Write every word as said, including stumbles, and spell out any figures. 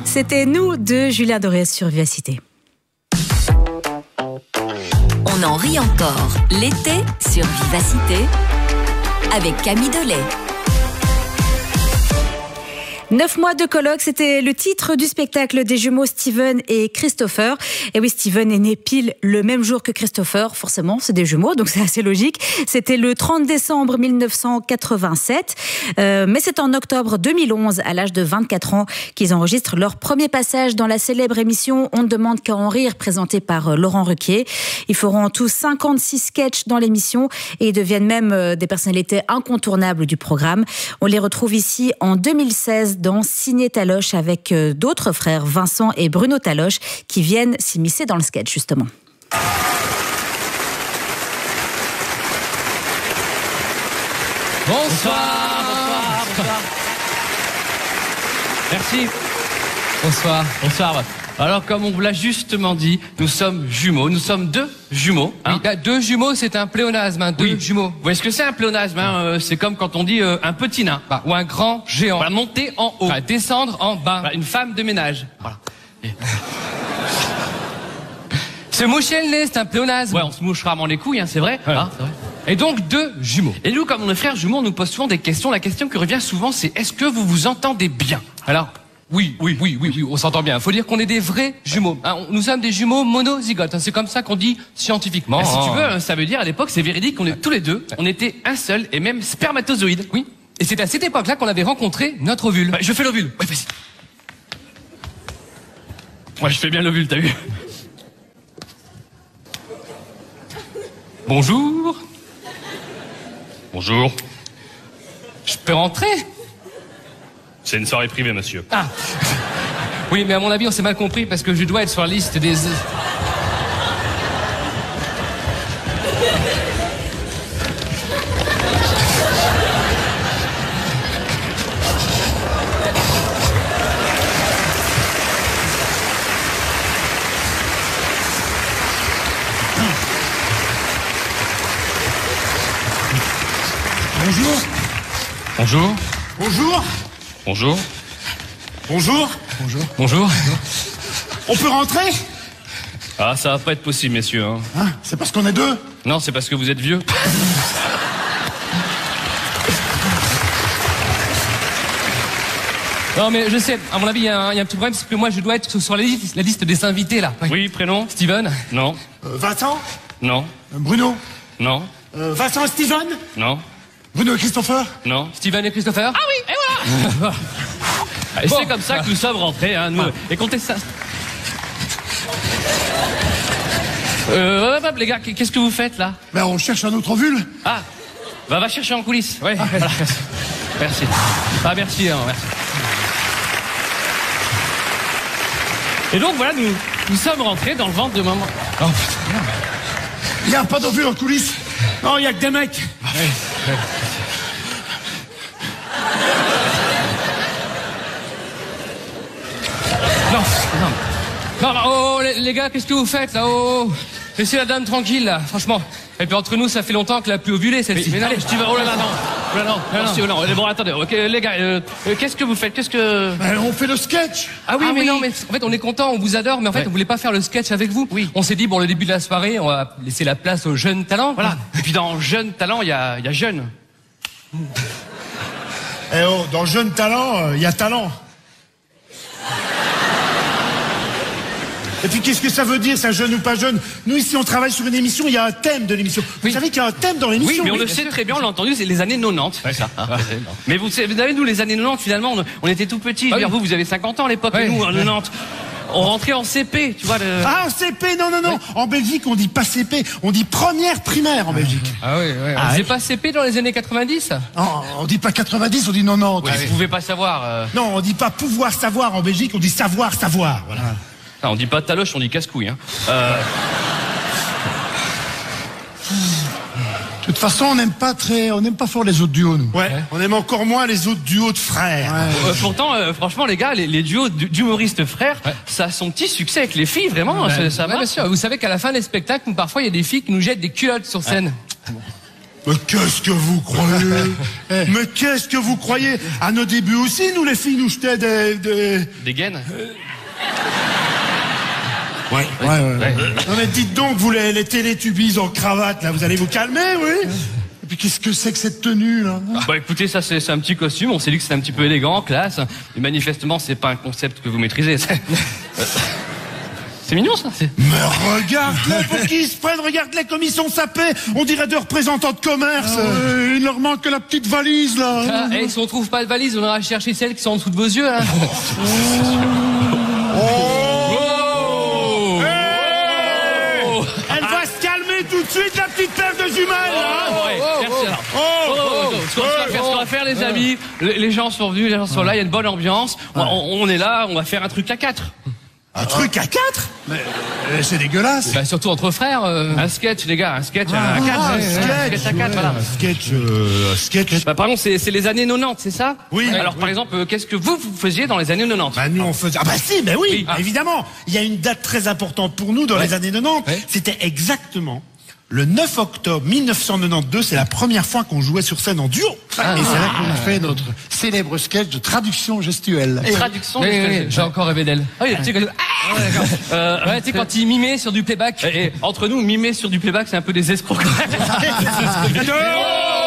C'était Nous de Julien Doré sur Vivacité. On en rit encore l'été sur Vivacité avec Camille Delay. Neuf mois de colloque, c'était le titre du spectacle des jumeaux Steven et Christopher. Et oui, Steven est né pile le même jour que Christopher, forcément, c'est des jumeaux, donc c'est assez logique. C'était le trente décembre mille neuf cent quatre-vingt-sept, euh, mais c'est en octobre deux mille onze, à l'âge de vingt-quatre ans, qu'ils enregistrent leur premier passage dans la célèbre émission On ne demande qu'à en rire, présentée par Laurent Ruquier. Ils feront en tout cinquante-six sketchs dans l'émission et ils deviennent même des personnalités incontournables du programme. On les retrouve ici en deux mille seize dans Signé Taloche avec d'autres frères, Vincent et Bruno Taloche, qui viennent s'immiscer dans le sketch, justement. Bonsoir, bonsoir, bonsoir. Merci. Bonsoir. Bonsoir. Alors, comme on vous l'a justement dit, nous sommes jumeaux. Nous sommes deux jumeaux. Hein. Oui, deux jumeaux, c'est un pléonasme. Hein, deux oui. jumeaux. Vous voyez ce que c'est un pléonasme hein, euh, C'est comme quand on dit euh, un petit nain. Bah, ou un grand géant. Voilà, monter en haut. Voilà, descendre en bas. Voilà, une femme de ménage. Voilà. Et... Se moucher le nez, c'est un pléonasme. Ouais, on se mouche rarement les couilles, hein, c'est vrai. Ouais. Hein, c'est vrai. Et donc, deux jumeaux. Et nous, comme on est frères jumeaux, on nous pose souvent des questions. La question qui revient souvent, c'est est-ce que vous vous entendez bien? Alors, oui, oui, oui, oui, oui, on s'entend bien. Faut dire qu'on est des vrais jumeaux. Hein, nous sommes des jumeaux monozygotes. Hein, c'est comme ça qu'on dit scientifiquement. Ah, si tu oh. veux, ça veut dire à l'époque, c'est véridique, on est tous les deux, on était un seul et même spermatozoïde. Oui. Et c'est à cette époque-là qu'on avait rencontré notre ovule. Bah, je fais l'ovule. Ouais, vas-y. Moi, je fais bien l'ovule, t'as vu? Bonjour. Bonjour. Je peux rentrer? C'est une soirée privée, monsieur. Ah. Oui, mais à mon avis, on s'est mal compris parce que je dois être sur la liste des... Bonjour. Bonjour. Bonjour. Bonjour. Bonjour. Bonjour. Bonjour. On peut rentrer? Ah, ça va pas être possible, messieurs. Hein. Hein, c'est parce qu'on est deux? Non, c'est parce que vous êtes vieux. Non, mais je sais, à mon avis, il y, y a un petit problème, c'est que moi, je dois être sur la liste, la liste des invités, là. Oui, oui prénom? Steven? Non. euh, Vincent? Non. euh, Bruno? Non. euh, Vincent et Steven? Non. Bruno et Christopher? Non. Steven et Christopher? Ah oui, et voilà. Et Bon. c'est comme ça que nous sommes rentrés, hein, nous. Et comptez ça. Euh, hop, hop, les gars, qu'est-ce que vous faites là? Ben, on cherche un autre ovule. Ah, bah va chercher en coulisses. Ouais. Ah, voilà. Merci. Ah merci, hein, merci. Et donc voilà, nous, nous sommes rentrés dans le ventre de maman. Oh putain. Il n'y a pas d'ovule en coulisses. Non, il n'y a que des mecs. Ouais, ouais. Non, non. Non, non, oh, oh, les, les gars, qu'est-ce que vous faites là? Oh, laissez la dame tranquille là, franchement. Et puis entre nous, ça fait longtemps qu'elle a plus ovulé celle-ci. Mais, mais allez, tu vas, oh là là, non. Oh là, non, non, non. non, non. Bon, attendez, ok, les gars, euh, euh, qu'est-ce que vous faites? Qu'est-ce que... Ben, on fait le sketch. Ah oui, Ah mais oui. non, mais en fait, on est content, on vous adore, mais en fait, Ouais. on voulait pas faire le sketch avec vous. Oui. On s'est dit, bon, le début de la soirée, on va laisser la place aux jeunes talents. Voilà. Et puis dans Jeune Talent, il y a, il y a Jeune. Eh oh, dans Jeune Talent, il euh, y a talent. Et puis qu'est-ce que ça veut dire, ça, jeune ou pas jeune? Nous ici on travaille sur une émission, il y a un thème de l'émission. Vous Oui. savez qu'il y a un thème dans l'émission? Oui, mais on oui, le bien sait sûr. très bien, on l'a entendu, c'est les années quatre-vingt-dix. Ouais, ça. Ah, Mais vous savez, vous savez, nous, les années quatre-vingt-dix, finalement, on, on était tout petits. Je veux Ah dire, oui. vous, vous avez cinquante ans à l'époque, Ouais. et nous, en quatre-vingt-dix, on rentrait en C P, tu vois. Le... Ah, C P, non, non, non. En Belgique, on dit pas C P, on dit première primaire en Belgique. Ah oui, oui. Ah, C'est oui. pas C P dans les années quatre-vingt-dix? Non, on dit pas quatre-vingt-dix, on dit quatre-vingt-dix. Oui, vous pouvez pas savoir. Euh... Non, on dit pas pouvoir savoir en Belgique, on dit savoir savoir. Voilà. Ah, on dit pas taloche, on dit casse-couille. Hein. Euh... De toute façon, on n'aime pas très, on n'aime pas fort les autres duos, nous. Ouais. On aime encore moins les autres duos de frères. Euh, pourtant, euh, franchement, les gars, les, les duos d'hu- d'humoristes frères, Ouais. ça a son petit succès avec les filles, vraiment. ça, ça Ouais, va. bien sûr. Vous savez qu'à la fin des spectacles, nous, parfois, il y a des filles qui nous jettent des culottes sur scène. Mais qu'est-ce que vous croyez? Mais qu'est-ce que vous croyez? À nos débuts aussi, nous les filles, nous jetaient des... Des, Des gaines? Ouais, ouais, ouais. ouais. Non mais dites donc, vous les, les télétubbies en cravate, là, vous allez vous calmer, oui? Et puis qu'est-ce que c'est que cette tenue, là? Bah écoutez, ça c'est un petit costume, on s'est dit que c'était un petit peu élégant, classe. Et manifestement, c'est pas un concept que vous maîtrisez. C'est mignon ça. Mais regarde-les, pour qu'ils se prennent, regarde-les comme ils sont sapés. On dirait deux représentants de commerce. Ah ouais. Il leur manque que la petite valise, là. Ah, et si on trouve pas de valise, on ira chercher celles qui sont en dessous de vos yeux, là. Oh. Oh. Hey. Oh. Elle va se calmer tout de suite, la petite paire de jumelles, là. Oh, ouais, merci alors. Oh, oh, oh, oh. Ce qu'on va faire, ce qu'on va faire, les amis, les, les gens sont venus, les gens sont là, il y a une bonne ambiance. On, on, on est là, on va faire un truc à quatre. Un truc à quatre? Mais euh, c'est dégueulasse. Bah, surtout entre frères. Euh... Un sketch, les gars, un sketch ah, à quatre. Ah, un sketch, sketch à quatre, voilà. Un sketch, euh, un sketch. Bah, pardon, c'est les années quatre-vingt-dix, c'est ça? Oui. Alors, oui. par exemple, euh, qu'est-ce que vous, vous faisiez dans les années quatre-vingt-dix? Bah, nous, on faisait... Ah bah si, bah oui, oui. Ah. évidemment. Il y a une date très importante pour nous dans ouais. les années quatre-vingt-dix. Ouais. C'était exactement le neuf octobre mille neuf cent quatre-vingt-douze. C'est la première fois qu'on jouait sur scène en duo. Ah. Et c'est là qu'on a fait notre célèbre sketch de traduction gestuelle. Et traduction oui, gestuelle. Oui, oui, j'ai encore rêvé d'elle. Ah oui, tu sais que... Ah, ouais, d'accord. Euh, ouais, tu sais, quand il mimait sur du playback. Et, et entre nous, mimer sur du playback, c'est un peu des escrocs quand même.